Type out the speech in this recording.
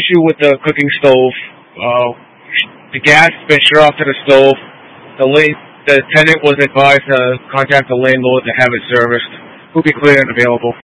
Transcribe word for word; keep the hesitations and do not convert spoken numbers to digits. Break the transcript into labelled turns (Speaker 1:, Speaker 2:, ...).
Speaker 1: issue with the cooking stove. Uh, the gas has been shut off to the stove. The la- the tenant was advised to contact the landlord to have it serviced. Will be clear and available.